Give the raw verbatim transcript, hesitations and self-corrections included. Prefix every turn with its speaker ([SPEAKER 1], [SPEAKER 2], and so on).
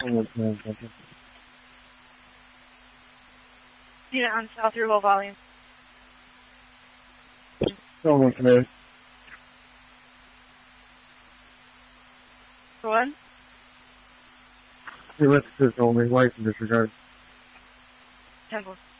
[SPEAKER 1] Almost nine seconds.
[SPEAKER 2] Unit on south through low volume.
[SPEAKER 1] Almost mid.
[SPEAKER 2] For what?
[SPEAKER 1] He left this only, light in disregard.
[SPEAKER 2] Temple.